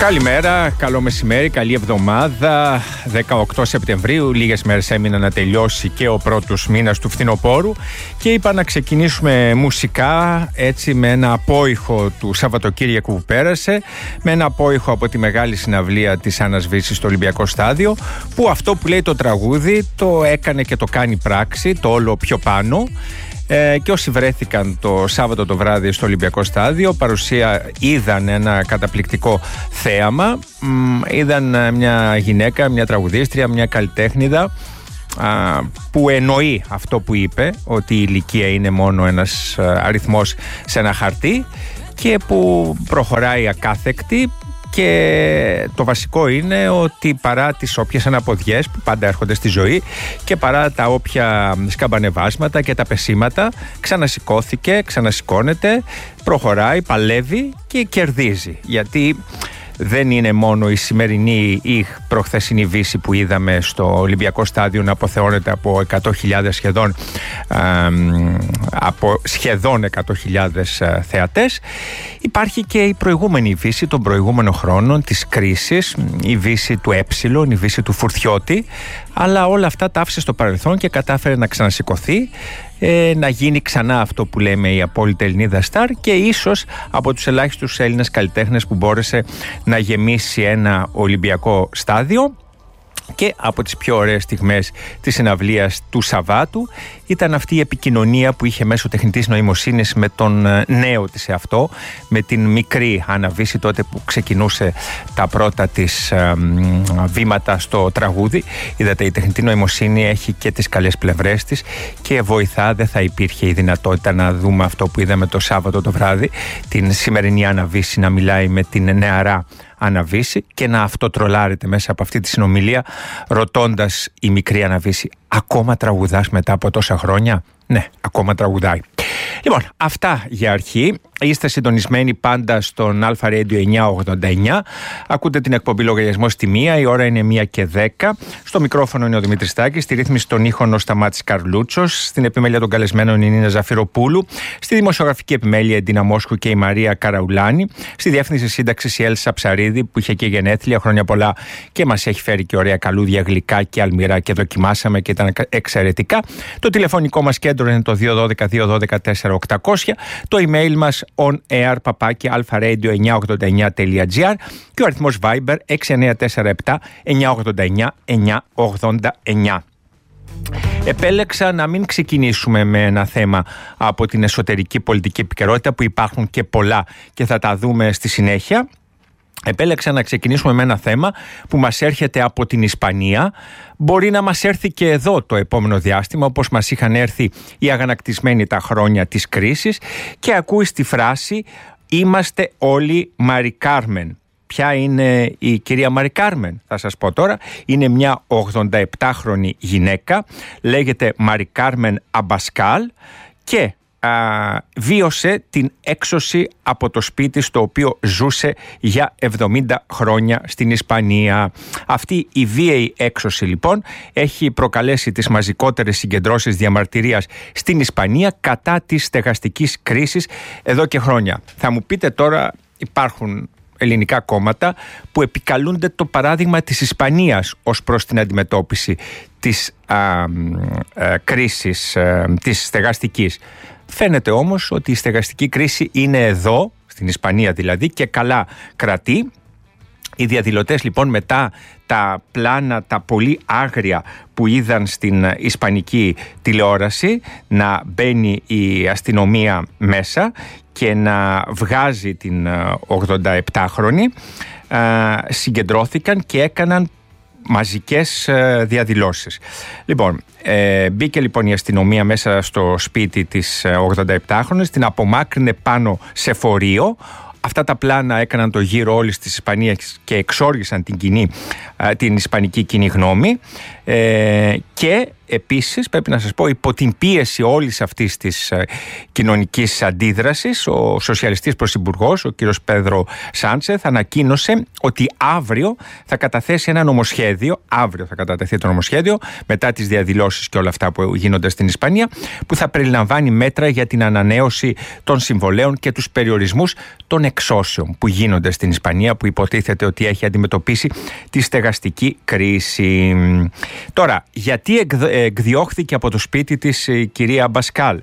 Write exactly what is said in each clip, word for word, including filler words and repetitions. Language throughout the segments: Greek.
Καλημέρα, καλό μεσημέρι, καλή εβδομάδα. δεκαοκτώ Σεπτεμβρίου, λίγες μέρες έμειναν να τελειώσει και ο πρώτος μήνας του φθινοπόρου και είπα να ξεκινήσουμε μουσικά έτσι με ένα απόϊχο του Σαββατοκύριακου που πέρασε, με ένα απόϊχο από τη μεγάλη συναυλία της Άννας Βύσσης στο Ολυμπιακό Στάδιο, που αυτό που λέει το τραγούδι το έκανε και το κάνει πράξη, το όλο πιο πάνω. Ε, και όσοι βρέθηκαν το Σάββατο το βράδυ στο Ολυμπιακό Στάδιο, παρουσία είδαν ένα καταπληκτικό θέαμα. Μ, είδαν μια γυναίκα, μια τραγουδίστρια, μια καλλιτέχνηδα α, που εννοεί αυτό που είπε, ότι η ηλικία είναι μόνο ένας αριθμός σε ένα χαρτί και που προχωράει ακάθεκτη. Και το βασικό είναι ότι παρά τις όποιες αναποδιές που πάντα έρχονται στη ζωή και παρά τα όποια σκαμπανεβάσματα και τα πεσήματα, ξανασηκώθηκε, ξανασηκώνεται, προχωράει, παλεύει και κερδίζει. Γιατί δεν είναι μόνο η σημερινή ή προχθεσινή Βύση που είδαμε στο Ολυμπιακό Στάδιο να αποθεώνεται από εκατό χιλιάδες σχεδόν, α, από σχεδόν εκατό χιλιάδες θεατές. Υπάρχει και η προηγούμενη Βύση των προηγούμενων χρόνων της κρίσης, η Βύση του Έψιλον, η Βύση του Φουρτιώτη, αλλά όλα αυτά τα άφησε στο παρελθόν και κατάφερε να ξανασηκωθεί, ε, να γίνει ξανά αυτό που λέμε η απόλυτη Ελληνίδα στάρ και ίσως από τους ελάχιστους Έλληνες καλλιτέχνες που μπόρεσε να γεμίσει ένα Ολυμπιακό Στάδιο. Και από τις πιο ωραίες στιγμές της συναυλίας του Σαββάτου ήταν αυτή η επικοινωνία που είχε μέσω τεχνητής νοημοσύνης με τον νέο της εαυτό, με την μικρή Άννα Βύση, τότε που ξεκινούσε τα πρώτα της ε, βήματα στο τραγούδι. Είδατε, η τεχνητή νοημοσύνη έχει και τις καλές πλευρές της και βοηθά. Δεν θα υπήρχε η δυνατότητα να δούμε αυτό που είδαμε το Σάββατο το βράδυ, την σημερινή Άννα Βύση να μιλάει με την νεαρά Άννα Βύση και να αυτοτρολάρεται μέσα από αυτή τη συνομιλία, ρωτώντας η μικρή Άννα Βύση, ακόμα τραγουδάς μετά από τόσα χρόνια? Ναι, ακόμα τραγουδάει. Λοιπόν, αυτά για αρχή. Είστε συντονισμένοι πάντα στον Alpha Radio εννιακόσια ογδόντα εννιά. Ακούτε την εκπομπή Λογαριασμός στη μία. Η ώρα είναι μία και δέκα. Στο μικρόφωνο είναι ο Δημήτρης Τάκης. Στη ρύθμιση των ήχων ο Σταμάτης Καρλούτσος. Στην επιμέλεια των καλεσμένων η Νίνα Ζαφυροπούλου. Στη δημοσιογραφική επιμέλεια η Ντίνα Μόσχου και η Μαρία Καραουλάνη. Στη διεύθυνση σύνταξης η Έλσα Ψαρίδη, που είχε και γενέθλια, χρόνια πολλά και μας έχει φέρει και ωραία καλούδια, γλυκά και αλμυρά και δοκιμάσαμε και ήταν εξαιρετικά. Το τηλεφωνικό μας κέντρο είναι το δύο ένα δύο δύο ένα δύο τέσσερα οκτώ μηδέν μηδέν. Το email μας onair παπάκι αλφα-radio εννιακόσια ογδόντα εννιά τελεία τζι άρ και ο αριθμός Viber έξι εννιά τέσσερα επτά εννιακόσια ογδόντα εννιά εννιακόσια ογδόντα εννιά. Επέλεξα να μην ξεκινήσουμε με ένα θέμα από την εσωτερική πολιτική επικαιρότητα, που υπάρχουν και πολλά και θα τα δούμε στη συνέχεια. Επέλεξα να ξεκινήσουμε με ένα θέμα που μας έρχεται από την Ισπανία. Μπορεί να μας έρθει και εδώ το επόμενο διάστημα, όπως μας είχαν έρθει οι αγανακτισμένοι τα χρόνια της κρίσης, και ακούει στη φράση «Είμαστε όλοι Μαρι Κάρμεν». Ποια είναι η κυρία Μαρι Κάρμεν? Θα σας πω τώρα. Είναι μια ογδονταεπτάχρονη γυναίκα, λέγεται Μαρι Κάρμεν Αμπασκάλ και Α, βίωσε την έξωση από το σπίτι στο οποίο ζούσε για εβδομήντα χρόνια στην Ισπανία. Αυτή η βίαιη έξωση λοιπόν έχει προκαλέσει τις μαζικότερες συγκεντρώσεις διαμαρτυρίας στην Ισπανία κατά της στεγαστικής κρίσης εδώ και χρόνια. Θα μου πείτε τώρα, υπάρχουν ελληνικά κόμματα που επικαλούνται το παράδειγμα της Ισπανίας ως προς την αντιμετώπιση της α, α, κρίσης α, της στεγαστικής. Φαίνεται όμως ότι η στεγαστική κρίση είναι εδώ, στην Ισπανία δηλαδή, και καλά κρατεί. Οι διαδηλωτές λοιπόν, μετά τα πλάνα τα πολύ άγρια που είδαν στην ισπανική τηλεόραση, να μπαίνει η αστυνομία μέσα και να βγάζει την ογδονταεπτάχρονη, συγκεντρώθηκαν και έκαναν μαζικές διαδηλώσεις. Λοιπόν, ε, μπήκε λοιπόν η αστυνομία μέσα στο σπίτι της ογδονταεπτάχρονης, την απομάκρυνε πάνω σε φορείο. Αυτά τα πλάνα έκαναν το γύρο όλης της Ισπανίας και εξόργησαν την, κοινή, την ισπανική κοινή γνώμη, ε, και επίσης πρέπει να σας πω, υπό την πίεση όλης αυτής της κοινωνικής αντίδρασης, ο σοσιαλιστής πρωθυπουργός, ο κύριος Πέδρο Σάντσεθ, ανακοίνωσε ότι αύριο θα καταθέσει ένα νομοσχέδιο, αύριο θα κατατεθεί το νομοσχέδιο, μετά τις διαδηλώσεις και όλα αυτά που γίνονται στην Ισπανία, που θα περιλαμβάνει μέτρα για την ανανέωση των συμβολέων και τους περιορισμούς των εξώσεων που γίνονται στην Ισπανία, που υποτίθεται ότι έχει αντιμετωπίσει τη στεγαστική κρίση. Τώρα, γιατί εκδιώχθηκε από το σπίτι της η κυρία Μπασκάλ?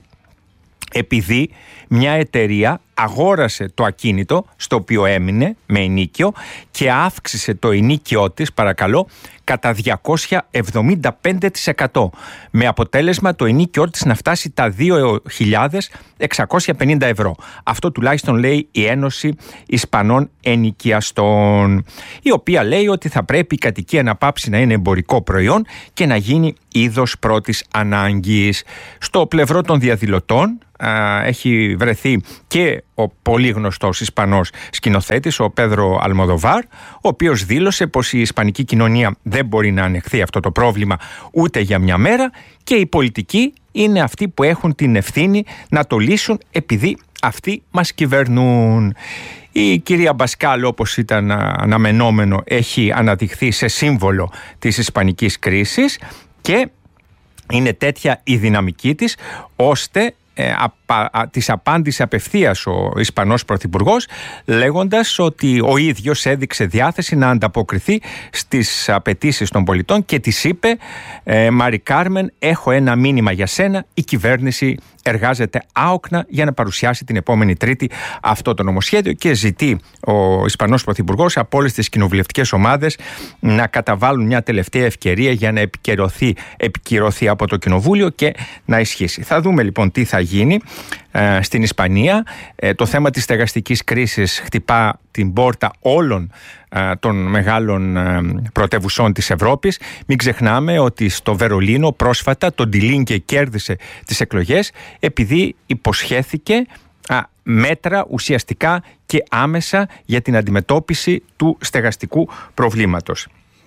Επειδή μια εταιρεία αγόρασε το ακίνητο στο οποίο έμεινε με ενοίκιο και αύξησε το ενοίκιό της, παρακαλώ, κατά διακόσια εβδομήντα πέντε τοις εκατό, με αποτέλεσμα το ενοίκιό της να φτάσει τα δύο χιλιάδες εξακόσια πενήντα ευρώ. Αυτό τουλάχιστον λέει η Ένωση Ισπανών Ενοικιαστών, η οποία λέει ότι θα πρέπει η κατοικία να πάψει να είναι εμπορικό προϊόν και να γίνει είδος πρώτης ανάγκης. Στο πλευρό των διαδηλωτών α, έχει βρεθεί και ο πολύ γνωστός Ισπανός σκηνοθέτης, ο Πέδρο Αλμοδοβάρ, ο οποίος δήλωσε πως η ισπανική κοινωνία δεν μπορεί να ανεχθεί αυτό το πρόβλημα ούτε για μια μέρα και οι πολιτικοί είναι αυτοί που έχουν την ευθύνη να το λύσουν, επειδή αυτοί μας κυβερνούν. Η κυρία Μπασκάλ, όπως ήταν αναμενόμενο, έχει αναδειχθεί σε σύμβολο της ισπανικής κρίσης και είναι τέτοια η δυναμική της, ώστε Ε, απα, α, της απάντησε απευθείας ο Ισπανός Πρωθυπουργός, λέγοντας ότι ο ίδιος έδειξε διάθεση να ανταποκριθεί στις απαιτήσεις των πολιτών και της είπε ε, «Μαρι Κάρμεν, έχω ένα μήνυμα για σένα, η κυβέρνηση εργάζεται άοκνα για να παρουσιάσει την επόμενη Τρίτη αυτό το νομοσχέδιο», και ζητεί ο Ισπανός Πρωθυπουργός από όλες τις κοινοβουλευτικές ομάδες να καταβάλουν μια τελευταία ευκαιρία για να επικυρωθεί, επικυρωθεί από το Κοινοβούλιο και να ισχύσει. Θα δούμε λοιπόν τι θα γίνει ε, στην Ισπανία. Ε, το θέμα της στεγαστικής κρίσης χτυπά την πόρτα όλων ε, των μεγάλων ε, πρωτεύουσών της Ευρώπης. Μην ξεχνάμε ότι στο Βερολίνο πρόσφατα το Ντιλίνκε κέρδισε τις εκλογές επειδή υποσχέθηκε α, μέτρα ουσιαστικά και άμεσα για την αντιμετώπιση του στεγαστικού προβλήματος.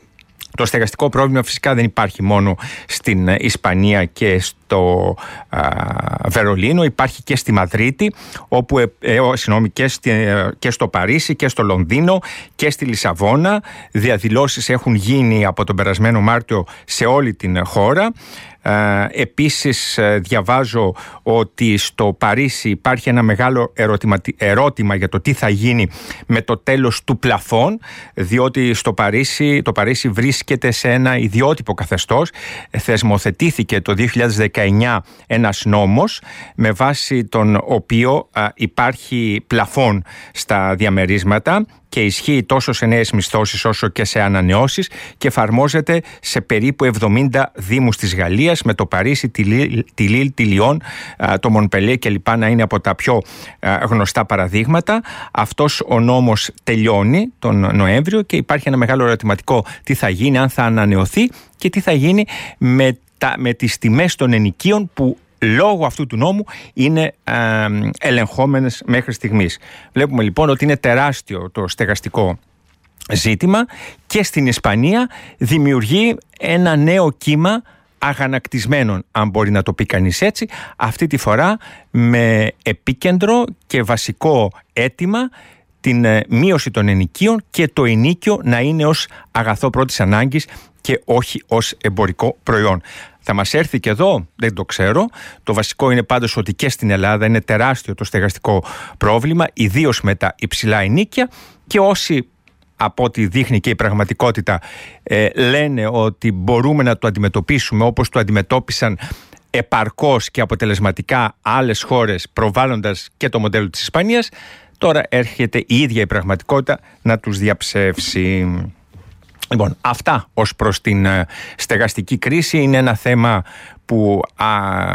Το στεγαστικό πρόβλημα φυσικά δεν υπάρχει μόνο στην Ισπανία και στο α, Βερολίνο, υπάρχει και στη Μαδρίτη, όπου, ε, ε, συγνώμη, και, στη, ε, και στο Παρίσι και στο Λονδίνο και στη Λισαβόνα. Διαδηλώσεις έχουν γίνει από τον περασμένο Μάρτιο σε όλη την χώρα. Uh, επίσης uh, διαβάζω ότι στο Παρίσι υπάρχει ένα μεγάλο ερωτημα, ερώτημα για το τι θα γίνει με το τέλος του πλαφών, διότι στο Παρίσι, το Παρίσι βρίσκεται σε ένα ιδιότυπο καθεστώς. Θεσμοθετήθηκε το δύο χιλιάδες δεκαεννιά ένας νόμος με βάση τον οποίο uh, υπάρχει πλαφών στα διαμερίσματα και ισχύει τόσο σε νέες μισθώσεις όσο και σε ανανεώσεις και εφαρμόζεται σε περίπου εβδομήντα δήμους της Γαλλίας, με το Παρίσι, τη Λίλ, τη Λιόν, το Μονπελιέ και λοιπά να είναι από τα πιο γνωστά παραδείγματα. Αυτός ο νόμος τελειώνει τον Νοέμβριο και υπάρχει ένα μεγάλο ερωτηματικό τι θα γίνει, αν θα ανανεωθεί και τι θα γίνει με, τα, με τις τιμές των ενοικίων που λόγω αυτού του νόμου είναι ε, ελεγχόμενες μέχρι στιγμής. Βλέπουμε λοιπόν ότι είναι τεράστιο το στεγαστικό ζήτημα και στην Ισπανία δημιουργεί ένα νέο κύμα αγανακτισμένων, αν μπορεί να το πει κανείς έτσι, αυτή τη φορά με επίκεντρο και βασικό αίτημα την μείωση των ενοικίων και το ενοίκιο να είναι ως αγαθό πρώτης ανάγκης και όχι ως εμπορικό προϊόν. Θα μας έρθει και εδώ, δεν το ξέρω. Το βασικό είναι πάντως ότι και στην Ελλάδα είναι τεράστιο το στεγαστικό πρόβλημα, ιδίως με τα υψηλά ενοίκια, και όσοι, από ό,τι δείχνει και η πραγματικότητα, ε, λένε ότι μπορούμε να το αντιμετωπίσουμε όπως το αντιμετώπισαν επαρκώς και αποτελεσματικά άλλες χώρες, προβάλλοντας και το μοντέλο της Ισπανίας, τώρα έρχεται η ίδια η πραγματικότητα να τους διαψεύσει. Λοιπόν, αυτά ως προς την στεγαστική κρίση. Είναι ένα θέμα που α,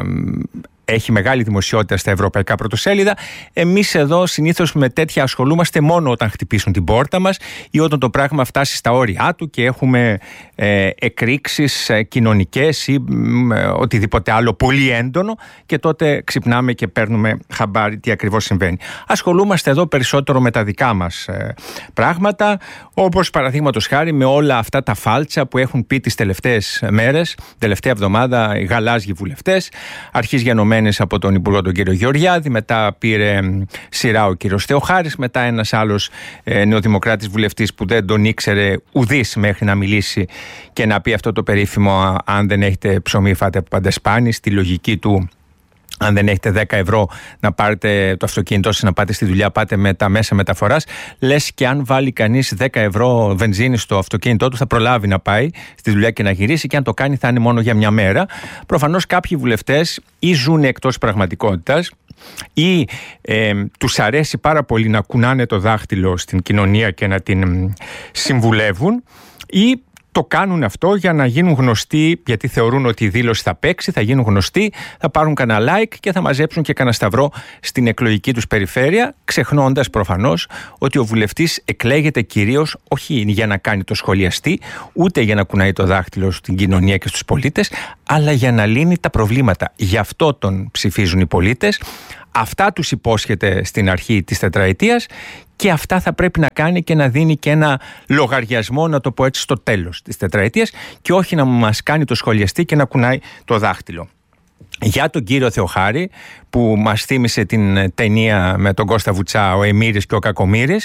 έχει μεγάλη δημοσιότητα στα ευρωπαϊκά πρωτοσέλιδα. Εμείς εδώ συνήθως με τέτοια ασχολούμαστε μόνο όταν χτυπήσουν την πόρτα μας ή όταν το πράγμα φτάσει στα όρια του και έχουμε ε, εκρήξεις ε, κοινωνικές ή ε, οτιδήποτε άλλο πολύ έντονο, και τότε ξυπνάμε και παίρνουμε χαμπάρι τι ακριβώς συμβαίνει. Ασχολούμαστε εδώ περισσότερο με τα δικά μας ε, πράγματα, όπως παραδείγματος χάρη με όλα αυτά τα φάλτσα που έχουν πει τις τελευταίες μέρες, τελευταία εβδομάδα, οι γαλάζιοι βουλευτές, αρχής γενομένες από τον Υπουργό τον κύριο Γεωργιάδη, μετά πήρε σειρά ο κύριος Θεοχάρης, μετά ένας άλλος ε, νεοδημοκράτης βουλευτής που δεν τον ήξερε ουδής μέχρι να μιλήσει και να πει αυτό το περίφημο «αν δεν έχετε ψωμί φάτε παντεσπάνι», στη λογική του Αν δεν έχετε δέκα ευρώ να πάρετε το αυτοκίνητό σας, να πάτε στη δουλειά, πάτε με τα μέσα μεταφοράς. Λες και αν βάλει κανείς δέκα ευρώ βενζίνη στο αυτοκίνητό του, θα προλάβει να πάει στη δουλειά και να γυρίσει, και αν το κάνει θα είναι μόνο για μια μέρα. Προφανώς κάποιοι βουλευτές ή ζουν εκτός πραγματικότητας, ή ε, τους αρέσει πάρα πολύ να κουνάνε το δάχτυλο στην κοινωνία και να την συμβουλεύουν, ή το κάνουν αυτό για να γίνουν γνωστοί, γιατί θεωρούν ότι η δήλωση θα παίξει, θα γίνουν γνωστοί, θα πάρουν κανένα like και θα μαζέψουν και κανένα σταυρό στην εκλογική τους περιφέρεια, ξεχνώντας προφανώς ότι ο βουλευτής εκλέγεται κυρίως όχι για να κάνει το σχολιαστή, ούτε για να κουνάει το δάχτυλο στην κοινωνία και στους πολίτες, αλλά για να λύνει τα προβλήματα. Γι' αυτό τον ψηφίζουν οι πολίτες. Αυτά τους υπόσχεται στην αρχή της τετραετίας και αυτά θα πρέπει να κάνει και να δίνει και ένα λογαριασμό, να το πω έτσι, στο τέλος της τετραετίας, και όχι να μας κάνει το σχολιαστή και να κουνάει το δάχτυλο. Για τον κύριο Θεοχάρη, που μας θύμισε την ταινία με τον Κώστα Βουτσά, ο Εμμύρης και ο Κακομοίρης,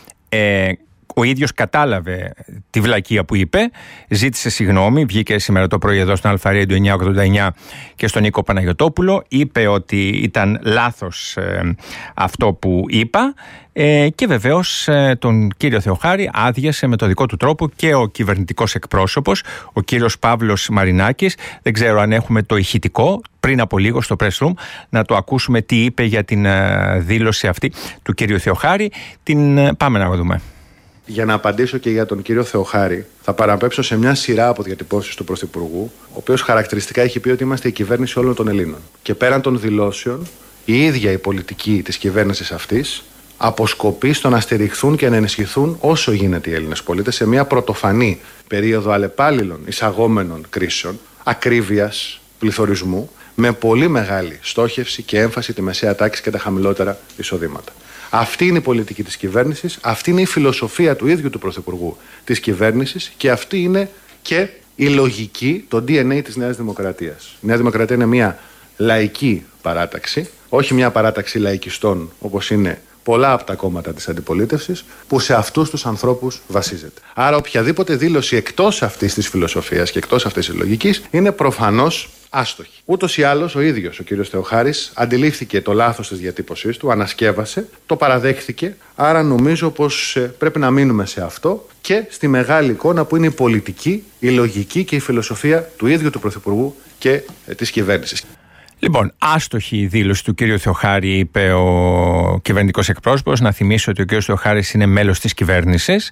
ε, ο ίδιος κατάλαβε τη βλακεία που είπε, ζήτησε συγγνώμη, βγήκε σήμερα το πρωί εδώ στον Αλφα Radio εννιακόσια ογδόντα εννιά και στον Νίκο Παναγιωτόπουλο, είπε ότι ήταν λάθος ε, αυτό που είπα, ε, και βεβαίως ε, τον κύριο Θεοχάρη άδειασε με το δικό του τρόπο και ο κυβερνητικός εκπρόσωπος, ο κύριος Παύλος Μαρινάκης. Δεν ξέρω αν έχουμε το ηχητικό πριν από λίγο στο press room, να το ακούσουμε τι είπε για την ε, δήλωση αυτή του κύριου Θεοχάρη. Την ε, πάμε να δούμε. Για να απαντήσω και για τον κύριο Θεοχάρη, θα παραπέμψω σε μια σειρά από διατυπώσεις του Πρωθυπουργού, ο οποίος χαρακτηριστικά έχει πει ότι είμαστε η κυβέρνηση όλων των Ελλήνων. Και πέραν των δηλώσεων, η ίδια η πολιτική της κυβέρνησης αυτής αποσκοπεί στο να στηριχθούν και να ενισχυθούν όσο γίνεται οι Έλληνες πολίτες σε μια πρωτοφανή περίοδο αλλεπάλληλων εισαγόμενων κρίσεων, ακρίβειας, πληθωρισμού, με πολύ μεγάλη στόχευση και έμφαση τη μεσαία τάξη και τα χαμηλότερα εισοδήματα. Αυτή είναι η πολιτική της κυβέρνησης, αυτή είναι η φιλοσοφία του ίδιου του Πρωθυπουργού της κυβέρνησης και αυτή είναι και η λογική, το ντι εν έι της Νέας Δημοκρατίας. Η Νέα Δημοκρατία είναι μια λαϊκή παράταξη, όχι μια παράταξη λαϊκιστών όπως είναι πολλά από τα κόμματα της αντιπολίτευσης, που σε αυτούς τους ανθρώπους βασίζεται. Άρα οποιαδήποτε δήλωση εκτός αυτής της φιλοσοφίας και εκτός αυτής της λογικής είναι προφανώς άστοχη. Ούτως ή άλλως ο ίδιος ο κύριος Θεοχάρης αντιλήφθηκε το λάθος της διατύπωσής του, ανασκεύασε, το παραδέχθηκε, άρα νομίζω πως πρέπει να μείνουμε σε αυτό και στη μεγάλη εικόνα που είναι η πολιτική, η λογική και η φιλοσοφία του ίδιου του Πρωθυπουργού και ε, της κυβέρνησης. Λοιπόν, άστοχη η δήλωση του κύριου Θεοχάρη, είπε ο κυβερνητικός εκπρόσωπος. Να θυμίσω ότι ο κύριος Θεοχάρης είναι μέλος της κυβέρνησης.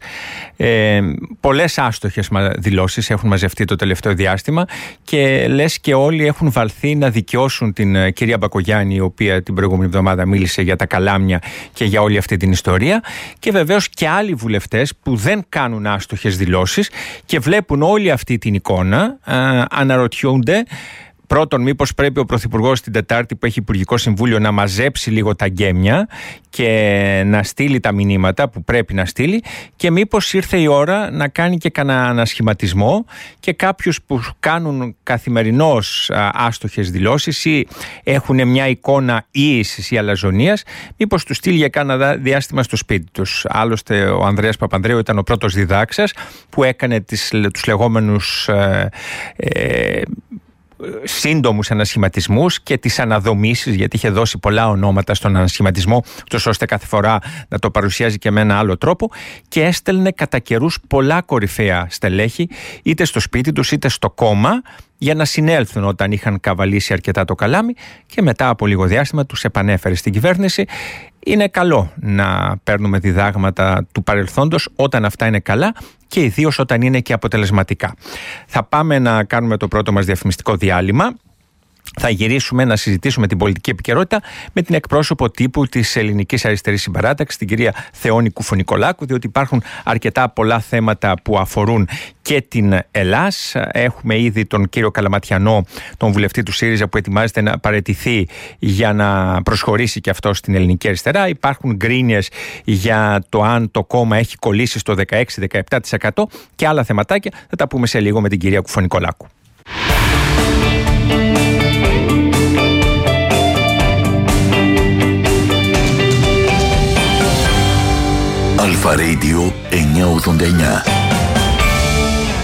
Ε, πολλές άστοχες δηλώσεις έχουν μαζευτεί το τελευταίο διάστημα και λες και όλοι έχουν βαλθεί να δικαιώσουν την κυρία Μπακογιάννη, η οποία την προηγούμενη εβδομάδα μίλησε για τα καλάμια και για όλη αυτή την ιστορία. Και βεβαίως και άλλοι βουλευτές που δεν κάνουν άστοχες δηλώσεις και βλέπουν όλη αυτή την εικόνα, α, αναρωτιούνται. Πρώτον, μήπως πρέπει ο Πρωθυπουργός την Τετάρτη που έχει Υπουργικό Συμβούλιο να μαζέψει λίγο τα γκέμια και να στείλει τα μηνύματα που πρέπει να στείλει, και μήπως ήρθε η ώρα να κάνει και κανένα ανασχηματισμό και κάποιους που κάνουν καθημερινώς άστοχες δηλώσεις ή έχουν μια εικόνα ίησης ή αλαζονίας, μήπως τους στείλει για κάνα διάστημα στο σπίτι τους. Άλλωστε ο Ανδρέας Παπανδρέου ήταν ο πρώτος διδάξας που έκανε τις, τους λεγόμενους ε, ε, σύντομους ανασχηματισμούς και τις αναδομήσεις, γιατί είχε δώσει πολλά ονόματα στον ανασχηματισμό, ώστε κάθε φορά να το παρουσιάζει και με ένα άλλο τρόπο, και έστελνε κατά καιρούς πολλά κορυφαία στελέχη είτε στο σπίτι τους είτε στο κόμμα για να συνέλθουν όταν είχαν καβαλήσει αρκετά το καλάμι, και μετά από λίγο διάστημα τους επανέφερε στην κυβέρνηση. Είναι καλό να παίρνουμε διδάγματα του παρελθόντος όταν αυτά είναι καλά και ιδίως όταν είναι και αποτελεσματικά. Θα πάμε να κάνουμε το πρώτο μας διαφημιστικό διάλειμμα. Θα γυρίσουμε να συζητήσουμε την πολιτική επικαιρότητα με την εκπρόσωπο τύπου της Ελληνικής Αριστερής Συμπαράταξης, την κυρία Θεόνη Κουφωνικολάκου, διότι υπάρχουν αρκετά πολλά θέματα που αφορούν και την Ελλάς. Έχουμε ήδη τον κύριο Καλαματιανό, τον βουλευτή του ΣΥΡΙΖΑ, που ετοιμάζεται να παραιτηθεί για να προσχωρήσει και αυτό στην Ελληνική Αριστερά. Υπάρχουν γκρίνιες για το αν το κόμμα έχει κολλήσει στο δεκαέξι με δεκαεπτά τοις εκατό και άλλα θεματάκια. Θα τα πούμε σε λίγο με την κυρία Κουφωνικολάκου. Αλφα Radio εννιακόσια ογδόντα εννιά.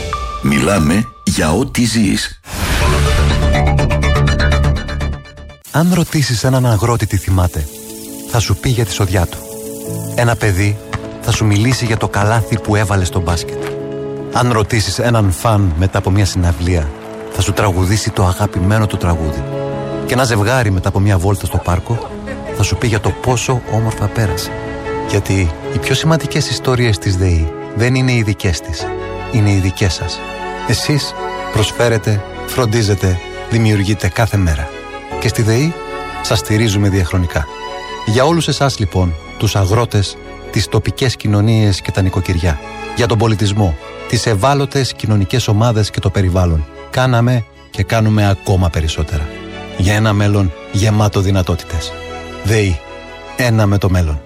Μιλάμε για ό,τι ζεις. Αν ρωτήσεις έναν αγρότη τι θυμάται, θα σου πει για τη σοδιά του. Ένα παιδί θα σου μιλήσει για το καλάθι που έβαλε στο μπάσκετ. Αν ρωτήσεις έναν φαν μετά από μια συναυλία, θα σου τραγουδήσει το αγαπημένο του τραγούδι. Και ένα ζευγάρι μετά από μια βόλτα στο πάρκο θα σου πει για το πόσο όμορφα πέρασε. Γιατί οι πιο σημαντικές ιστορίες της ΔΕΗ δεν είναι οι δικές της, είναι οι δικές σας. Εσείς προσφέρετε, φροντίζετε, δημιουργείτε κάθε μέρα. Και στη ΔΕΗ σας στηρίζουμε διαχρονικά. Για όλους εσάς λοιπόν, τους αγρότες, τις τοπικές κοινωνίες και τα νοικοκυριά, για τον πολιτισμό, τις ευάλωτες κοινωνικές ομάδες και το περιβάλλον, κάναμε και κάνουμε ακόμα περισσότερα. Για ένα μέλλον γεμάτο δυνατότητες. ΔΕΗ. Ένα με το μέλλον.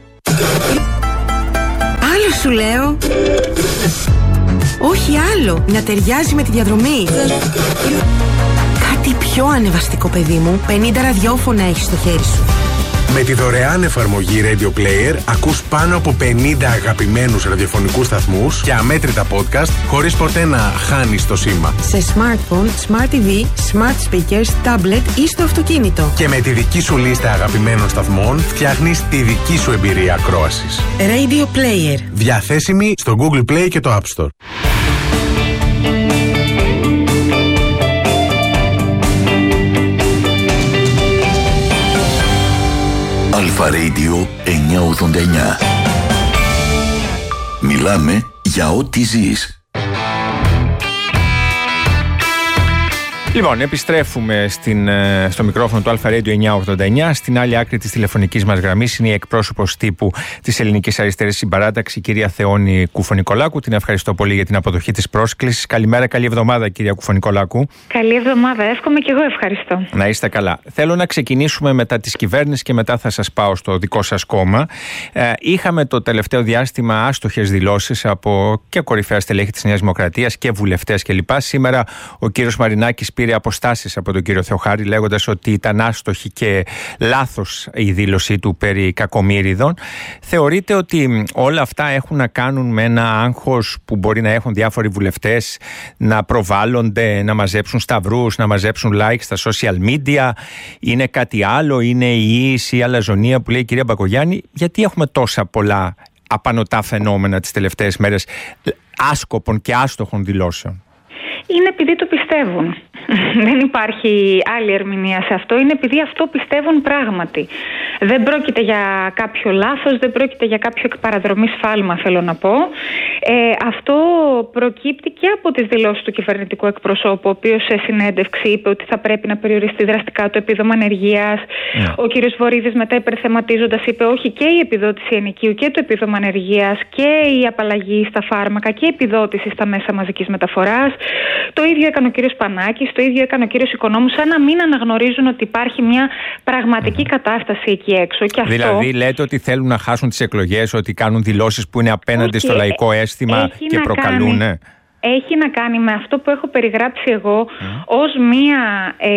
Άλλο σου λέω. Όχι άλλο. Να ταιριάζει με τη διαδρομή. Κάτι πιο ανεβαστικό, παιδί μου. πενήντα ραδιόφωνα έχεις στο χέρι σου. Με τη δωρεάν εφαρμογή Radio Player ακούς πάνω από πενήντα αγαπημένους ραδιοφωνικούς σταθμούς και αμέτρητα podcast χωρίς ποτέ να χάνεις το σήμα. Σε smartphone, smart τι βι, smart speakers, tablet ή στο αυτοκίνητο. Και με τη δική σου λίστα αγαπημένων σταθμών φτιάχνεις τη δική σου εμπειρία ακρόασης. Radio Player. Διαθέσιμη στο Google Play και το App Store. Αλφα Radio εννιακόσια ογδόντα εννιά. Μιλάμε για ό,τι ζεις. Λοιπόν, επιστρέφουμε στην, στο μικρόφωνο του Αλφα Radio εννιακόσια ογδόντα εννιά. Στην άλλη άκρη της τηλεφωνικής μας γραμμής είναι η εκπρόσωπος τύπου της Ελληνικής Αριστερής Συμπαράταξης, η κυρία Θεόνη Κουφωνικολάκου. Την ευχαριστώ πολύ για την αποδοχή της πρόσκλησης. Καλημέρα, καλή εβδομάδα, κυρία Κουφωνικολάκου. Καλή εβδομάδα, εύχομαι και εγώ ευχαριστώ. Να είστε καλά. Θέλω να ξεκινήσουμε μετά της κυβέρνησης και μετά θα σας πάω στο δικό σας κόμμα. Ε, είχαμε το τελευταίο διάστημα άστοχες δηλώσεις από και κορυφαία στελέχη της Νέας Δημοκρατίας και βουλευτές κλπ. Σήμερα ο κύριος Μαρινάκης πήρε αποστάσεις από τον κύριο Θεοχάρη, λέγοντας ότι ήταν άστοχη και λάθος η δήλωσή του περί κακομοίριδων. Θεωρείτε ότι όλα αυτά έχουν να κάνουν με ένα άγχος που μπορεί να έχουν διάφοροι βουλευτές να προβάλλονται, να μαζέψουν σταυρούς, να μαζέψουν like στα social media? Είναι κάτι άλλο? Είναι η ίση η αλαζονία που λέει η κυρία Μπακογιάννη? Γιατί έχουμε τόσα πολλά απανωτά φαινόμενα τις τελευταίες μέρες άσκοπων και άστοχων δηλώσεων? Είναι επειδή το πιστεύουν. Δεν υπάρχει άλλη ερμηνεία σε αυτό. Είναι επειδή αυτό πιστεύουν πράγματι. Δεν πρόκειται για κάποιο λάθος, δεν πρόκειται για κάποιο εκπαραδρομή σφάλμα, θέλω να πω. Ε, αυτό προκύπτει και από τις δηλώσεις του κυβερνητικού εκπροσώπου, ο οποίος σε συνέντευξη είπε ότι θα πρέπει να περιοριστεί δραστικά το επίδομα ανεργίας. Yeah. Ο κύριος Βορίδης μετά υπερθεματίζοντας είπε όχι, και η επιδότηση ενοικίου και το επίδομα ανεργίας και η απαλλαγή στα φάρμακα και η επιδότηση στα μέσα μαζικής μεταφοράς. Το ίδιο έκανε ο κύριος Πανάκης, το ίδιο έκανε ο κύριος Οικονόμου, σαν να μην αναγνωρίζουν ότι υπάρχει μια πραγματική mm. κατάσταση εκεί έξω. Και αυτό... Δηλαδή, λέτε ότι θέλουν να χάσουν τις εκλογές, ότι κάνουν δηλώσεις που είναι απέναντι okay. στο λαϊκό αίσθημα και προκαλούν. Κάνει... Έχει να κάνει με αυτό που έχω περιγράψει εγώ mm. ως μία ε,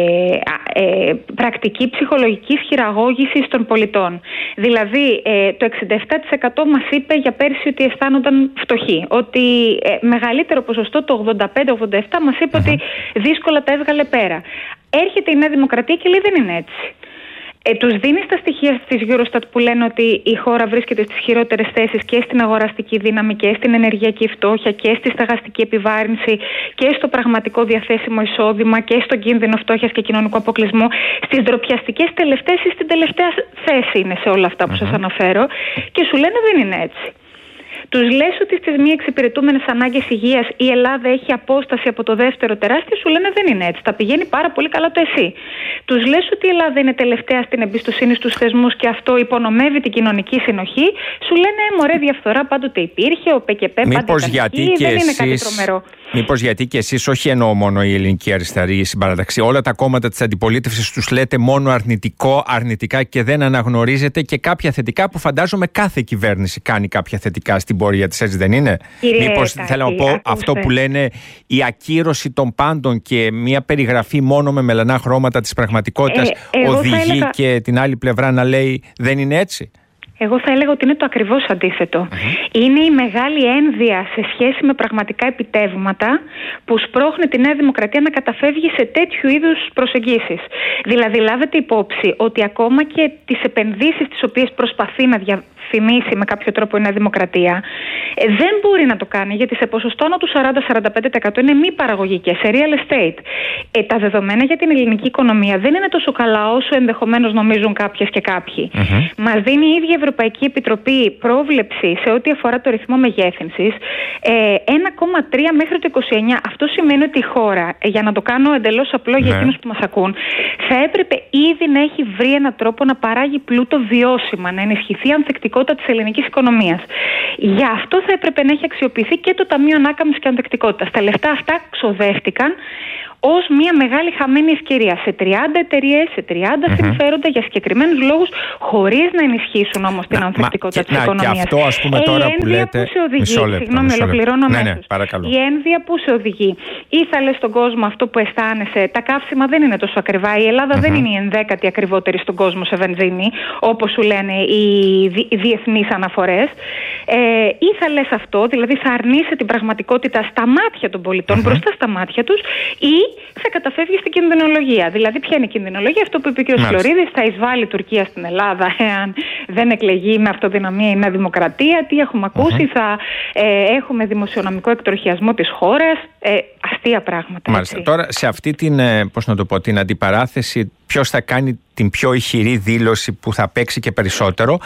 ε, πρακτική ψυχολογικής χειραγώγησης των πολιτών. Δηλαδή ε, το εξήντα επτά τοις εκατό μας είπε για πέρσι ότι αισθάνονταν φτωχοί. Ότι ε, μεγαλύτερο ποσοστό, το ογδόντα πέντε ογδόντα επτά, μας είπε mm. ότι δύσκολα τα έβγαλε πέρα. Έρχεται η Νέα Δημοκρατία και λέει δεν είναι έτσι. Ε, τους δίνει τα στοιχεία της Eurostat που λένε ότι η χώρα βρίσκεται στις χειρότερες θέσεις και στην αγοραστική δύναμη και στην ενεργειακή φτώχεια και στη στεγαστική επιβάρυνση και στο πραγματικό διαθέσιμο εισόδημα και στον κίνδυνο φτώχειας και κοινωνικού αποκλεισμού. Στις ντροπιαστικές τελευταίες ή στην τελευταία θέση είναι σε όλα αυτά που mm-hmm. σας αναφέρω, και σου λένε δεν είναι έτσι. Τους λες ότι στις μη εξυπηρετούμενες ανάγκες υγείας η Ελλάδα έχει απόσταση από το δεύτερο τεράστιο, σου λένε δεν είναι έτσι. Τα πηγαίνει πάρα πολύ καλά το εσύ. Τους λες ότι η Ελλάδα είναι τελευταία στην εμπιστοσύνη στους θεσμούς και αυτό υπονομεύει την κοινωνική συνοχή, σου λένε μωρέ, διαφθορά πάντοτε υπήρχε, ο ΠΚΠ πάντα ήταν, δεν είναι κάτι τρομερό. Μήπως γιατί και εσείς, όχι εννοώ μόνο η Ελληνική Αριστερή Συμπαράταξη, όλα τα κόμματα της αντιπολίτευσης τους λέτε μόνο αρνητικό, αρνητικά και δεν αναγνωρίζετε και κάποια θετικά που φαντάζομαι κάθε κυβέρνηση κάνει κάποια θετικά στην πορεία της, έτσι δεν είναι? Κύριε, Μήπως κάτι, θέλω να πω ακούστε. Αυτό που λένε η ακύρωση των πάντων και μια περιγραφή μόνο με μελανά χρώματα της πραγματικότητας ε, οδηγεί έλεγα... και την άλλη πλευρά να λέει δεν είναι έτσι? Εγώ θα έλεγα ότι είναι το ακριβώς αντίθετο. Mm-hmm. Είναι η μεγάλη ένδυα σε σχέση με πραγματικά επιτεύγματα που σπρώχνει τη Νέα Δημοκρατία να καταφεύγει σε τέτοιου είδους προσεγγίσεις. Δηλαδή, λάβετε υπόψη ότι ακόμα και τις επενδύσεις τις οποίες προσπαθεί να διαφημίσει με κάποιο τρόπο η Νέα Δημοκρατία, ε, δεν μπορεί να το κάνει, γιατί σε ποσοστό του σαράντα με σαράντα πέντε τοις εκατό είναι μη παραγωγικές, σε real estate. Ε, τα δεδομένα για την ελληνική οικονομία δεν είναι τόσο καλά όσο ενδεχομένως νομίζουν κάποιες και κάποιοι. Mm-hmm. Μας δίνει η ίδια η Ευρωπαϊκή Επιτροπή πρόβλεψη σε ό,τι αφορά το ρυθμό μεγέθυνσης ε, ένα κόμμα τρία μέχρι το είκοσι εννιά. Αυτό σημαίνει ότι η χώρα, για να το κάνω εντελώς απλό για εκείνους που μας ακούν, θα έπρεπε ήδη να έχει βρει έναν τρόπο να παράγει πλούτο βιώσιμα, να ενισχυθεί η ανθεκτικότητα της ελληνικής οικονομίας. Γι' αυτό θα έπρεπε να έχει αξιοποιηθεί και το Ταμείο Ανάκαμψης και Ανθεκτικότητας. Τα λεφτά αυτά ξοδεύτηκαν ως μια μεγάλη χαμένη ευκαιρία σε τριάντα εταιρείες, σε τριάντα mm-hmm. συμφέροντα για συγκεκριμένους λόγους, χωρίς να ενισχύσουν όμως την να, ανθεκτικότητα μα, της να, οικονομίας. Και αυτό, ας πούμε, τώρα η που λέτε. Που σε οδηγεί, μισό λεπτό, συγγνώμη, μισό ολοκληρώνω ναι, αμέσως. ναι, παρακαλώ. Η ένδυα που σε οδηγεί. Ή θα λες στον κόσμο αυτό που αισθάνεσαι, τα καύσιμα δεν είναι τόσο ακριβά. Η Ελλάδα mm-hmm. δεν είναι η ενδέκατη ακριβότερη στον κόσμο σε βενζίνη, όπως σου λένε οι, δι, οι διεθνείς αναφορές. Ε, ή θα λες αυτό, δηλαδή θα αρνείσαι την πραγματικότητα στα μάτια των πολιτών, mm-hmm. μπροστά στα μάτια τους, ή θα καταφεύγει στην κινδυνολογία. Δηλαδή, ποια είναι η κινδυνολογία? Αυτό που είπε ο κ. Φλωρίδης, θα εισβάλλει η Τουρκία στην Ελλάδα εάν δεν εκλεγεί με αυτοδυναμία η Νέα Δημοκρατία. Τι έχουμε ακούσει? Mm-hmm. Θα ε, έχουμε δημοσιονομικό εκτροχιασμό της χώρας. Ε, αστεία πράγματα. Μάλιστα. Έτσι. Τώρα, σε αυτή την, πώς να το πω, την αντιπαράθεση, ποιος θα κάνει την πιο ηχηρή δήλωση που θα παίξει και περισσότερο.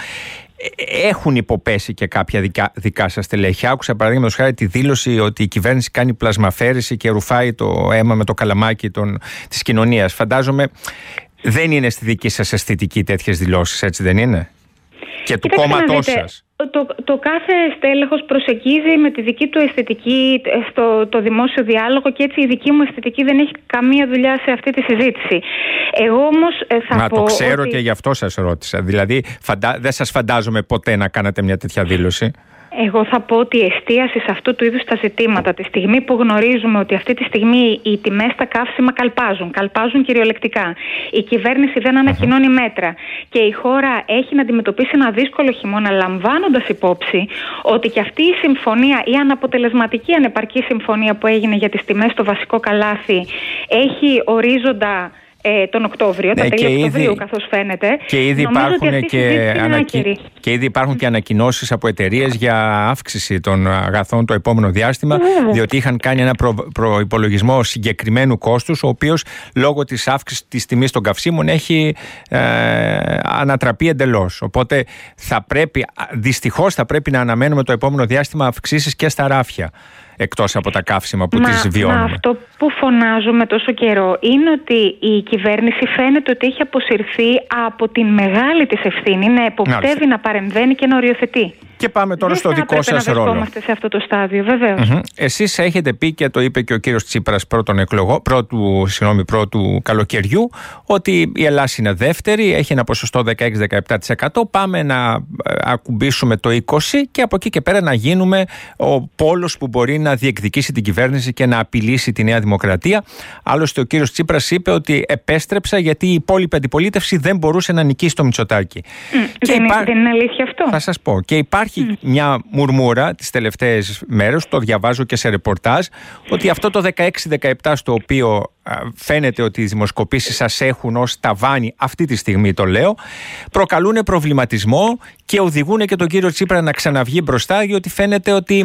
Έχουν υποπέσει και κάποια δικά, δικά σας στελέχη. Άκουσα παραδείγματος χάρη τη δήλωση ότι η κυβέρνηση κάνει πλασμαφέρηση και ρουφάει το αίμα με το καλαμάκι των, της κοινωνίας. Φαντάζομαι δεν είναι στη δική σας αισθητική τέτοιες δηλώσεις, έτσι δεν είναι? Και του κόμματός σας. Το, το κάθε στέλεχος προσεγγίζει με τη δική του αισθητική στο το δημόσιο διάλογο και έτσι η δική μου αισθητική δεν έχει καμία δουλειά σε αυτή τη συζήτηση. Εγώ όμως θα Μα πω το ξέρω ότι... και γι' αυτό σας ρώτησα. Δηλαδή φαντα... δεν σας φαντάζομαι ποτέ να κάνατε μια τέτοια δήλωση. Εγώ θα πω ότι η εστίαση σε αυτού του είδους τα ζητήματα, τη στιγμή που γνωρίζουμε ότι αυτή τη στιγμή οι τιμές στα καύσιμα καλπάζουν, καλπάζουν κυριολεκτικά, η κυβέρνηση δεν ανακοινώνει uh-huh. μέτρα και η χώρα έχει να αντιμετωπίσει ένα δύσκολο χειμώνα, λαμβάνοντας υπόψη ότι και αυτή η συμφωνία, η αναποτελεσματική ανεπαρκή συμφωνία που έγινε για τις τιμές στο βασικό καλάθι, έχει ορίζοντα Ε, τον Οκτώβριο, ναι, τα τέλη Οκτωβρίου, καθώς φαίνεται. Και ήδη υπάρχουν και, ανακοι... και ήδη υπάρχουν και ανακοινώσεις από εταιρείες για αύξηση των αγαθών το επόμενο διάστημα, mm. διότι είχαν κάνει ένα προ... προϋπολογισμό συγκεκριμένου κόστους, ο οποίος λόγω της αύξησης της τιμής των καυσίμων έχει ε, ανατραπεί εντελώς. Οπότε θα πρέπει, δυστυχώς θα πρέπει να αναμένουμε το επόμενο διάστημα αυξήσεις και στα ράφια, εκτός από τα καύσιμα που μα, τις βιώνουμε. Μα αυτό που φωνάζουμε τόσο καιρό είναι ότι η κυβέρνηση φαίνεται ότι έχει αποσυρθεί από την μεγάλη της ευθύνη να εποπτεύει, Μάλιστα. να παρεμβαίνει και να οριοθετεί. Και πάμε τώρα Δεν στο δικό σας ρόλο. Δεν βρισκόμαστε σε αυτό το στάδιο, βεβαίως. Mm-hmm. Εσείς έχετε πει, και το είπε και ο κύριος Τσίπρας πρώτον εκλογό, πρώτου, συγγνώμη, πρώτου καλοκαιριού, ότι η Ελλάδα είναι δεύτερη, έχει ένα ποσοστό δεκαέξι με δεκαεπτά τοις εκατό. Πάμε να ακουμπήσουμε το είκοσι τοις εκατό και από εκεί και πέρα να γίνουμε ο πόλος που μπορεί να διεκδικήσει την κυβέρνηση και να απειλήσει τη Νέα Δημοκρατία. Άλλωστε, ο κύριος Τσίπρας είπε ότι επέστρεψα γιατί η υπόλοιπη αντιπολίτευση δεν μπορούσε να νικήσει το Μητσοτάκη. Mm, δεν, υπά... δεν είναι αλήθεια αυτό. Θα σας πω. Και υπάρχει Υπάρχει mm. μια μουρμούρα τις τελευταίες μέρες, το διαβάζω και σε ρεπορτάζ, ότι αυτό το δεκαέξι δεκαεπτά στο οποίο α, φαίνεται ότι οι δημοσκοπήσεις σας έχουν ως ταβάνι, αυτή τη στιγμή το λέω, προκαλούν προβληματισμό και οδηγούν και τον κύριο Τσίπρα να ξαναβγεί μπροστά, διότι φαίνεται ότι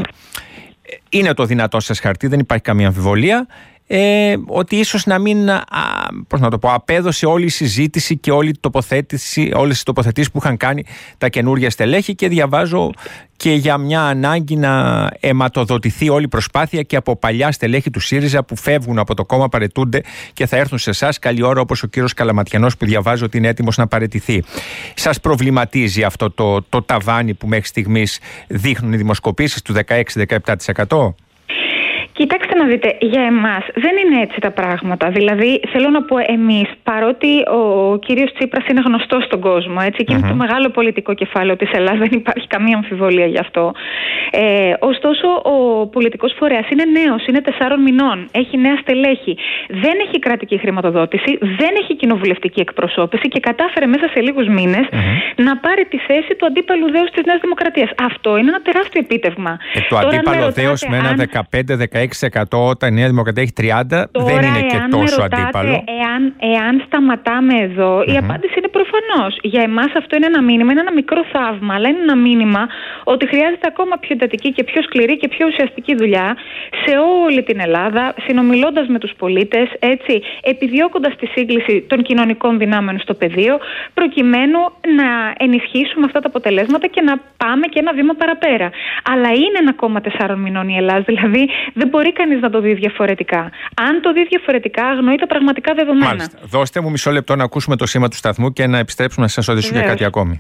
είναι το δυνατό σας χαρτί, δεν υπάρχει καμία αμφιβολία. Ε, ότι ίσως να μην α, πώς να το πω, απέδωσε όλη η συζήτηση και όλη η τοποθέτηση, όλες οι τοποθετήσεις που είχαν κάνει τα καινούργια στελέχη, και διαβάζω και για μια ανάγκη να αιματοδοτηθεί όλη η προσπάθεια και από παλιά στελέχη του ΣΥΡΙΖΑ που φεύγουν από το κόμμα, παρετούνται και θα έρθουν σε εσάς καλή ώρα, όπως ο κύριος Καλαματιανός που διαβάζω ότι είναι έτοιμος να παραιτηθεί. Σας προβληματίζει αυτό το, το ταβάνι που μέχρι στιγμής δείχνουν οι δημοσκοπήσεις του δεκαέξι με δεκαεπτά τοις εκατό? Κοιτάξτε να δείτε, για εμάς δεν είναι έτσι τα πράγματα. Δηλαδή, θέλω να πω, εμείς, παρότι ο κύριος Τσίπρας είναι γνωστός στον κόσμο, έτσι, και είναι mm-hmm. το μεγάλο πολιτικό κεφάλαιο της Ελλάδας, δεν υπάρχει καμία αμφιβολία γι' αυτό. Ε, ωστόσο, ο πολιτικός φορέας είναι νέος, είναι τεσσάρων μηνών, έχει νέα στελέχη, δεν έχει κρατική χρηματοδότηση, δεν έχει κοινοβουλευτική εκπροσώπηση και κατάφερε μέσα σε λίγους μήνες mm-hmm. να πάρει τη θέση του αντίπαλου δέους της Νέας Δημοκρατίας. Αυτό είναι ένα τεράστιο επίτευγμα. Ε, το Τώρα, αντίπαλο δέος με ένα αν... δεκαπέντε με δεκαέξι τοις εκατό όταν η Νέα Δημοκρατία έχει τριάντα τοις εκατό, δεν είναι και τόσο ρωτάτε, αντίπαλο. Εάν, εάν σταματάμε εδώ, mm-hmm. η απάντηση είναι προφανώς. Για εμάς αυτό είναι ένα μήνυμα, είναι ένα μικρό θαύμα, αλλά είναι ένα μήνυμα ότι χρειάζεται ακόμα πιο εντατική και πιο σκληρή και πιο ουσιαστική δουλειά σε όλη την Ελλάδα, συνομιλώντας με τους πολίτες, έτσι, επιδιώκοντας τη σύγκληση των κοινωνικών δυνάμεων στο πεδίο, προκειμένου να ενισχύσουμε αυτά τα αποτελέσματα και να πάμε και ένα βήμα παραπέρα. Αλλά είναι ένα κόμμα τεσσάρων μηνών η Ελλάδα, δηλαδή δεν μπορεί κανείς να το δει διαφορετικά. Αν το δει διαφορετικά, αγνοεί τα πραγματικά δεδομένα. Μάλιστα. Δώστε μου μισό λεπτό να ακούσουμε το σήμα του σταθμού και να επιστρέψουμε να σας ρωτήσουμε για κάτι ακόμη.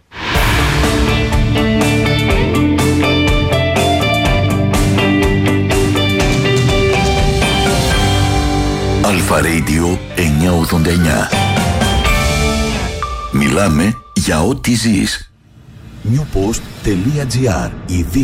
Αλφα Radio εννιακόσια ογδόντα εννιά. Μιλάμε για ό,τι ζεις. newpost.gr.